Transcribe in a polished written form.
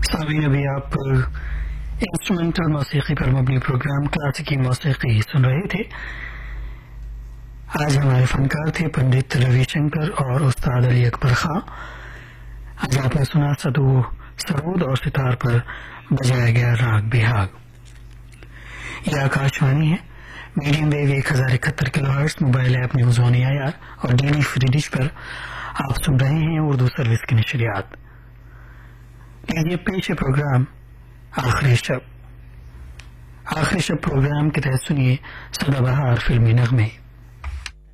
सामीन, अभी आप इंस्ट्रूमेंटल मौसीकी पर मबनी प्रोग्राम क्लासिकी मौसीकी सुन रहे थे। आज हमारे फनकार थे पंडित रविशंकर और उस्ताद अली अकबर खां। आज आपने सुना सरूद और सितार पर बजाया गया राग बिहाग। यह आकाशवाणी है, medium wave 1071 kilohertz, mobile app news on AIR और डीडी फ्री डिश पर आप सुन रहे हैं उर्दू सर्विस की नशरियात। लीजिए पेश है प्रोग्राम आखिरी शब। आखिरी शब प्रोग्राम के तहत सुनिए सदाबहार फिल्मी नगमे।